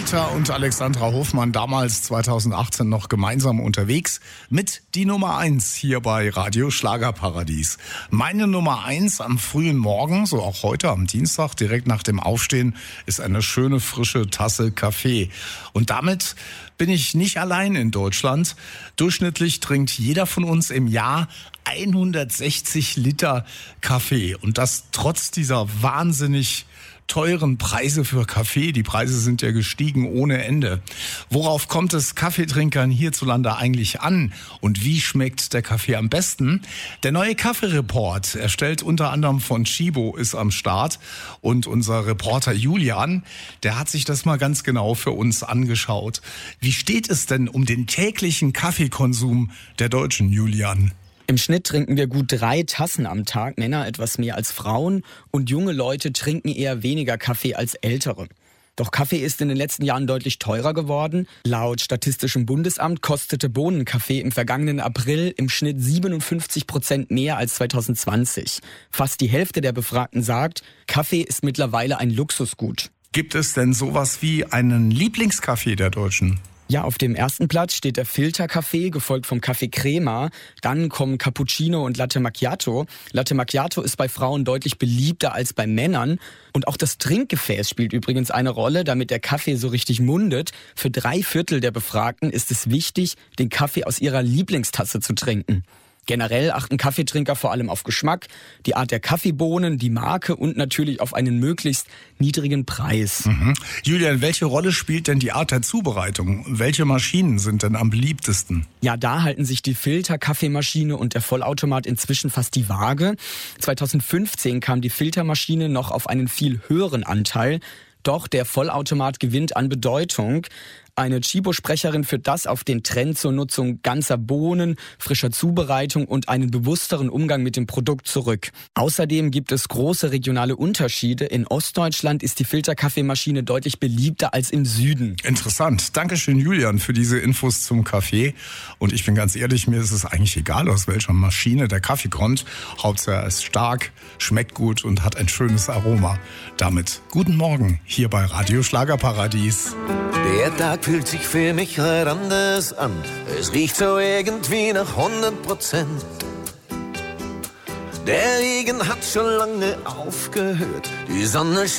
Peter und Alexandra Hofmann, damals 2018 noch gemeinsam unterwegs mit die Nummer 1 hier bei Radio Schlagerparadies. Meine Nummer 1 am frühen Morgen, so auch heute am Dienstag, direkt nach dem Aufstehen, ist eine schöne frische Tasse Kaffee. Und damit bin ich nicht allein in Deutschland. Durchschnittlich trinkt jeder von uns im Jahr 160 Liter Kaffee. Und das trotz dieser wahnsinnig teuren Preise für Kaffee. Die Preise sind ja gestiegen ohne Ende. Worauf kommt es Kaffeetrinkern hierzulande eigentlich an? Und wie schmeckt der Kaffee am besten? Der neue Kaffee-Report, erstellt unter anderem von Chibo, ist am Start. Und unser Reporter Julian, der hat sich das mal ganz genau für uns angeschaut. Wie steht es denn um den täglichen Kaffeekonsum der Deutschen, Julian? Im Schnitt trinken wir gut 3 Tassen am Tag, Männer etwas mehr als Frauen, und junge Leute trinken eher weniger Kaffee als ältere. Doch Kaffee ist in den letzten Jahren deutlich teurer geworden. Laut Statistischem Bundesamt kostete Bohnenkaffee im vergangenen April im Schnitt 57% mehr als 2020. Fast die Hälfte der Befragten sagt, Kaffee ist mittlerweile ein Luxusgut. Gibt es denn sowas wie einen Lieblingskaffee der Deutschen? Ja, auf dem ersten Platz steht der Filterkaffee, gefolgt vom Kaffee Crema. Dann kommen Cappuccino und Latte Macchiato. Latte Macchiato ist bei Frauen deutlich beliebter als bei Männern. Und auch das Trinkgefäß spielt übrigens eine Rolle, damit der Kaffee so richtig mundet. Für 3/4 der Befragten ist es wichtig, den Kaffee aus ihrer Lieblingstasse zu trinken. Generell achten Kaffeetrinker vor allem auf Geschmack, die Art der Kaffeebohnen, die Marke und natürlich auf einen möglichst niedrigen Preis. Julian, welche Rolle spielt denn die Art der Zubereitung? Welche Maschinen sind denn am beliebtesten? Ja, da halten sich die Filterkaffeemaschine und der Vollautomat inzwischen fast die Waage. 2015 kam die Filtermaschine noch auf einen viel höheren Anteil. Doch der Vollautomat gewinnt an Bedeutung. Eine Chibo-Sprecherin führt das auf den Trend zur Nutzung ganzer Bohnen, frischer Zubereitung und einen bewussteren Umgang mit dem Produkt zurück. Außerdem gibt es große regionale Unterschiede. In Ostdeutschland ist die Filterkaffeemaschine deutlich beliebter als im Süden. Interessant. Dankeschön, Julian, für diese Infos zum Kaffee. Und ich bin ganz ehrlich, mir ist es eigentlich egal, aus welcher Maschine der Kaffee kommt. Hauptsache er ist stark, schmeckt gut und hat ein schönes Aroma. Damit guten Morgen hier bei Radio Schlagerparadies. Der Tag fühlt sich für mich heute anders an. Es riecht so irgendwie nach 100%. Der Regen hat schon lange aufgehört. Die Sonne scheint.